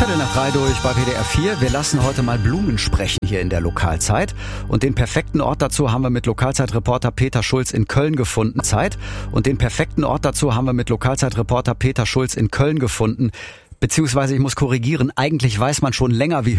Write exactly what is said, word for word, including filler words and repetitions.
Viertel nach drei durch bei W D R vier. Wir lassen heute mal Blumen sprechen hier in der Lokalzeit. Und den perfekten Ort dazu haben wir mit Lokalzeitreporter Peter Schulz in Köln gefunden. Zeit. Und den perfekten Ort dazu haben wir mit Lokalzeitreporter Peter Schulz in Köln gefunden. Beziehungsweise, ich muss korrigieren, eigentlich weiß man schon länger, wie